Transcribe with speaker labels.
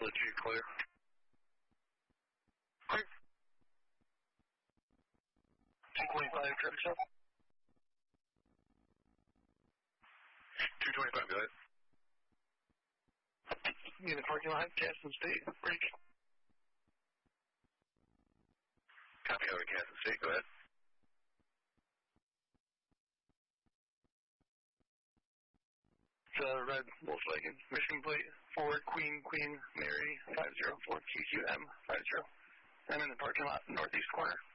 Speaker 1: Split G, clear.
Speaker 2: Clear.
Speaker 1: 225, traffic stop.
Speaker 3: 225, go ahead.
Speaker 1: In the parking lot, Gaston State, break.
Speaker 3: Copy over Gaston State, go ahead.
Speaker 1: It's a red Volkswagen, Michigan plate, Ford, Queen, Mary, 504 QQM 50. I'm in the parking lot, northeast corner.